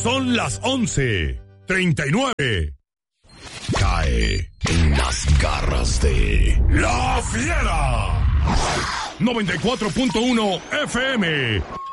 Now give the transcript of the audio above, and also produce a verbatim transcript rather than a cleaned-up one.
Son las once treinta y nueve. Cae en las garras de La Fiera. noventa y cuatro punto uno F M.